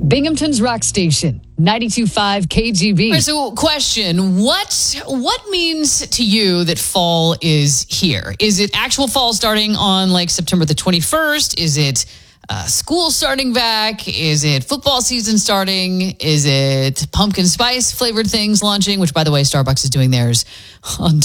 Binghamton's Rock Station, 92.5 KGB. All right, so question, what means to you that fall is here? Is it actual fall starting on like September the 21st? Is it school starting back? Is it football season starting? Is it pumpkin spice flavored things launching? Which, by the way, Starbucks is doing theirs on